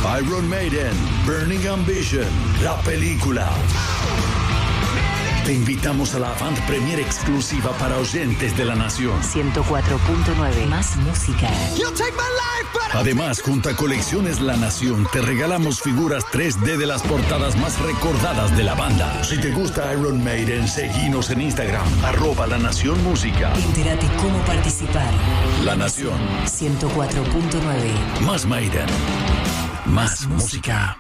Iron Maiden, Burning Ambition, la película. Te invitamos a la avant premiere exclusiva para oyentes de la nación. 104.9, más música. Además, junto a Colecciones La Nación, te regalamos figuras 3D de las portadas más recordadas de la banda. Si te gusta Iron Maiden, seguinos en Instagram, @La Nación Música. Entérate cómo participar. La Nación. 104.9. Más Maiden. Más música.